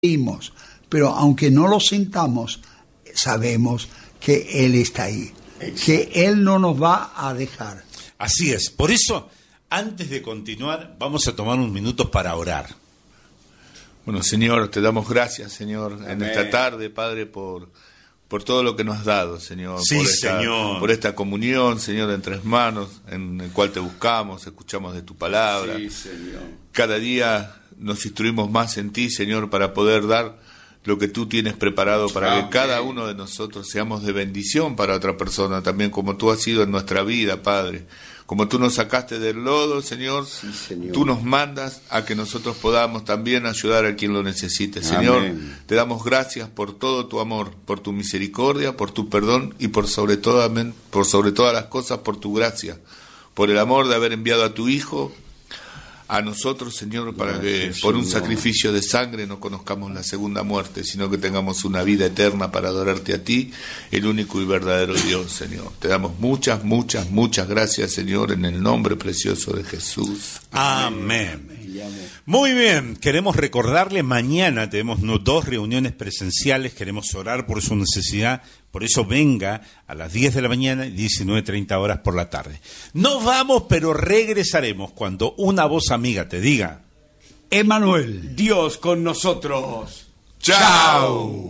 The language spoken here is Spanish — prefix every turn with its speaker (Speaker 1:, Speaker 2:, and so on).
Speaker 1: sentimos, pero aunque no lo sintamos, sabemos que Él está ahí, que Él no nos va a dejar.
Speaker 2: Así es. Por eso, antes de continuar, vamos a tomar unos minutos para orar.
Speaker 3: Bueno, Señor, te damos gracias, Señor, en esta tarde, Padre, por todo lo que nos has dado, Señor.
Speaker 2: Sí, Señor.
Speaker 3: Por esta comunión, Señor, entre hermanos, en el cual te buscamos, escuchamos de tu palabra.
Speaker 4: Sí, Señor.
Speaker 3: Cada día nos instruimos más en ti, Señor, para poder dar lo que tú tienes preparado para que cada uno de nosotros seamos de bendición para otra persona, también como tú has sido en nuestra vida, Padre. Como tú nos sacaste del lodo, Señor,
Speaker 4: sí, Señor,
Speaker 3: tú nos mandas a que nosotros podamos también ayudar a quien lo necesite. Señor,
Speaker 4: amén.
Speaker 3: Te damos gracias por todo tu amor, por tu misericordia, por tu perdón y por sobre todas las cosas, por tu gracia, por el amor de haber enviado a tu Hijo a nosotros, Señor, para que por un sacrificio de sangre no conozcamos la segunda muerte, sino que tengamos una vida eterna para adorarte a ti, el único y verdadero Dios, Señor. Te damos muchas, muchas, muchas gracias, Señor, en el nombre precioso de Jesús.
Speaker 2: Amén. Muy bien, queremos recordarle, mañana tenemos 2 reuniones presenciales, queremos orar por su necesidad, por eso venga a las 10 de la mañana y 19:30 horas por la tarde. Nos vamos, pero regresaremos cuando una voz amiga te diga:
Speaker 1: Emmanuel,
Speaker 4: Dios con nosotros.
Speaker 3: ¡Chao!